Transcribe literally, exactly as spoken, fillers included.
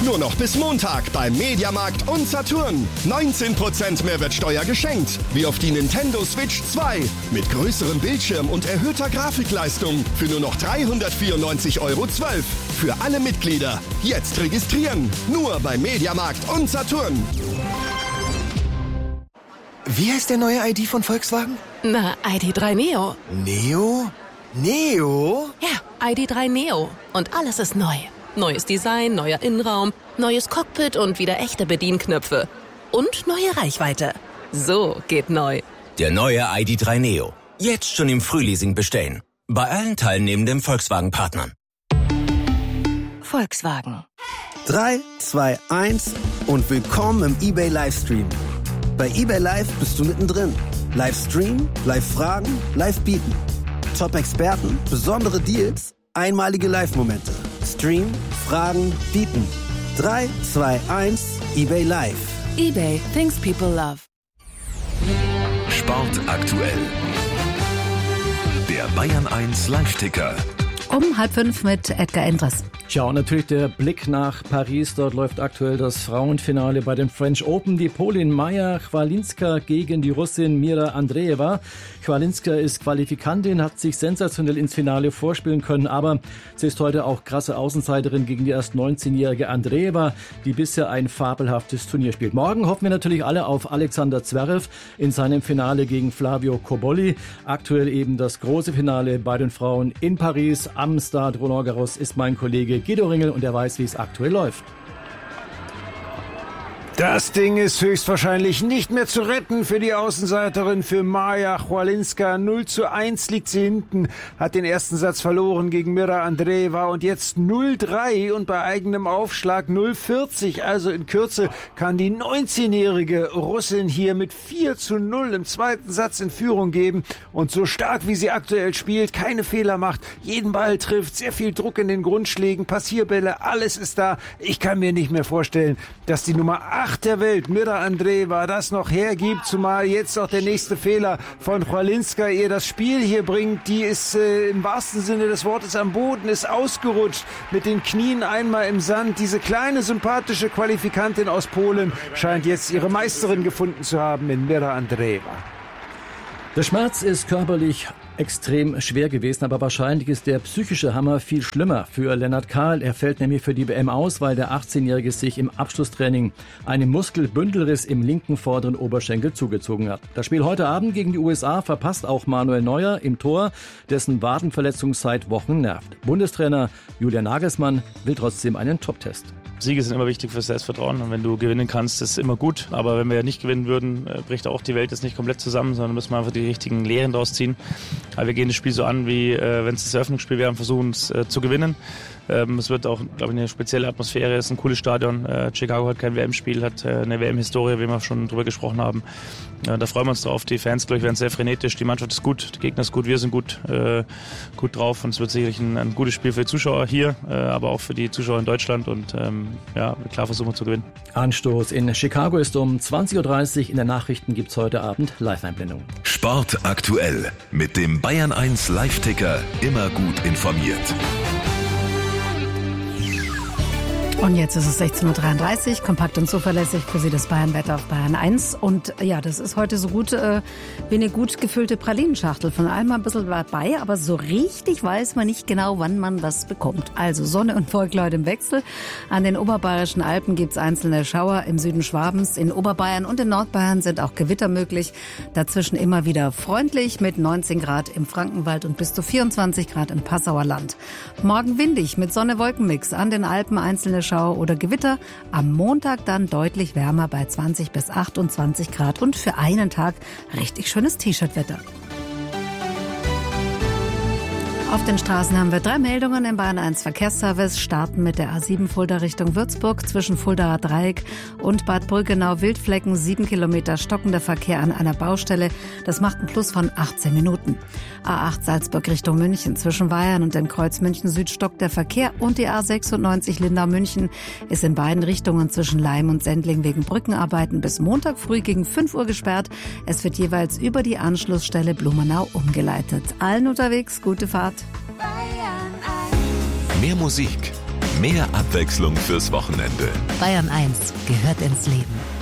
Nur noch bis Montag beim Mediamarkt und Saturn. neunzehn Prozent Mehrwertsteuer geschenkt. Wie auf die Nintendo Switch zwei. Mit größerem Bildschirm und erhöhter Grafikleistung. Für nur noch dreihundertvierundneunzig Euro zwölf. Für alle Mitglieder. Jetzt registrieren. Nur beim Mediamarkt und Saturn. Wie heißt der neue I D von Volkswagen? Na, I D drei Neo. Neo? Neo? Ja, I D drei Neo. Und alles ist neu. Neues Design, neuer Innenraum, neues Cockpit und wieder echte Bedienknöpfe. Und neue Reichweite. So geht neu. Der neue I D drei Neo. Jetzt schon im Frühleasing bestellen. Bei allen teilnehmenden Volkswagen-Partnern. Volkswagen. drei, zwei, eins und willkommen im eBay Livestream. Bei eBay Live bist du mittendrin. Livestream, Live-Fragen, Live-Bieten. Top-Experten, besondere Deals, einmalige Live-Momente. Stream, Fragen, Bieten. drei, zwei, eins, eBay Live. eBay, things people love. Sport aktuell. Der Bayern eins Live-Ticker. Um halb fünf mit Edgar Endres. Tja, und natürlich der Blick nach Paris. Dort läuft aktuell das Frauenfinale bei den French Open. Die Polin Maja Chwalinska gegen die Russin Mira Andreeva. Chwalinska ist Qualifikantin, hat sich sensationell ins Finale vorspielen können, aber sie ist heute auch krasse Außenseiterin gegen die erst neunzehnjährige Andreeva, die bisher ein fabelhaftes Turnier spielt. Morgen hoffen wir natürlich alle auf Alexander Zverev in seinem Finale gegen Flavio Cobolli. Aktuell eben das große Finale bei den Frauen in Paris. Am Stade Roland Garros ist mein Kollege Guido Ringel und er weiß, wie es aktuell läuft. Das Ding ist höchstwahrscheinlich nicht mehr zu retten für die Außenseiterin, für Maja Chwalinska. null zu eins liegt sie hinten, hat den ersten Satz verloren gegen Mira Andreeva und jetzt null drei und bei eigenem Aufschlag null vierzig. Also in Kürze kann die neunzehnjährige Russin hier mit vier zu null im zweiten Satz in Führung geben. Und so stark wie sie aktuell spielt, keine Fehler macht, jeden Ball trifft, sehr viel Druck in den Grundschlägen, Passierbälle, alles ist da. Ich kann mir nicht mehr vorstellen, dass die Nummer acht der Welt, Mira Andreeva, das noch hergibt, zumal jetzt auch der nächste Fehler von Chwalinska ihr das Spiel hier bringt. Die ist äh, im wahrsten Sinne des Wortes am Boden, ist ausgerutscht, mit den Knien einmal im Sand. Diese kleine, sympathische Qualifikantin aus Polen scheint jetzt ihre Meisterin gefunden zu haben in Mira Andreeva. Der Schmerz ist körperlich extrem schwer gewesen, aber wahrscheinlich ist der psychische Hammer viel schlimmer für Lennart Kahl. Er fällt nämlich für die W M aus, weil der achtzehnjährige sich im Abschlusstraining einen Muskelbündelriss im linken vorderen Oberschenkel zugezogen hat. Das Spiel heute Abend gegen die U S A verpasst auch Manuel Neuer im Tor, dessen Wadenverletzung seit Wochen nervt. Bundestrainer Julian Nagelsmann will trotzdem einen Top-Test. Siege sind immer wichtig fürs Selbstvertrauen und wenn du gewinnen kannst, ist immer gut. Aber wenn wir ja nicht gewinnen würden, bricht auch die Welt jetzt nicht komplett zusammen, sondern müssen wir einfach die richtigen Lehren daraus ziehen. Aber wir gehen das Spiel so an, wie äh, wenn es das Eröffnungsspiel wäre und versuchen es äh, zu gewinnen. Ähm, es wird auch, glaube ich, eine spezielle Atmosphäre, es ist ein cooles Stadion. Äh, Chicago hat kein W M-Spiel, hat äh, eine W M-Historie, wie wir schon drüber gesprochen haben. Äh, da freuen wir uns drauf. Die Fans, glaube ich, werden sehr frenetisch. Die Mannschaft ist gut, der Gegner ist gut, wir sind gut, äh, gut drauf. Und es wird sicherlich ein, ein gutes Spiel für die Zuschauer hier, äh, aber auch für die Zuschauer in Deutschland. Und ähm, ja, klar versuchen wir zu gewinnen. Anstoß in Chicago ist um zwanzig Uhr dreißig. In den Nachrichten gibt es heute Abend Live-Einblendungen. Sport aktuell mit dem Bayern eins Live-Ticker. Immer gut informiert. Und jetzt ist es sechzehn Uhr dreiunddreißig, kompakt und zuverlässig für Sie das Bayern-Wetter auf Bayern eins. Und ja, das ist heute so gut äh, wie eine gut gefüllte Pralinenschachtel. Von allem ein bisschen dabei, aber so richtig weiß man nicht genau, wann man was bekommt. Also Sonne und Wolken heute im Wechsel. An den oberbayerischen Alpen gibt's einzelne Schauer, im Süden Schwabens, in Oberbayern und in Nordbayern sind auch Gewitter möglich. Dazwischen immer wieder freundlich mit neunzehn Grad im Frankenwald und bis zu vierundzwanzig Grad im Passauer Land. Morgen windig mit Sonne-Wolken-Mix, an den Alpen einzelne Schauer oder Gewitter. Am Montag dann deutlich wärmer bei zwanzig bis achtundzwanzig Grad und für einen Tag richtig schönes T-Shirt-Wetter. Auf den Straßen haben wir drei Meldungen im Bayern eins Verkehrsservice. Starten mit der A sieben Fulda Richtung Würzburg zwischen Fuldaer Dreieck und Bad Brüggenau-Wildflecken. Sieben Kilometer stockender Verkehr an einer Baustelle. Das macht einen Plus von achtzehn Minuten. A acht Salzburg Richtung München zwischen Weyern und dem Kreuz München Süd stockt der Verkehr. Und die A sechsundneunzig Lindau-München ist in beiden Richtungen zwischen Leim und Sendling wegen Brückenarbeiten bis Montag früh gegen fünf Uhr gesperrt. Es wird jeweils über die Anschlussstelle Blumenau umgeleitet. Allen unterwegs, gute Fahrt. Mehr Musik, Mehr Abwechslung fürs Wochenende. Bayern eins gehört ins Leben.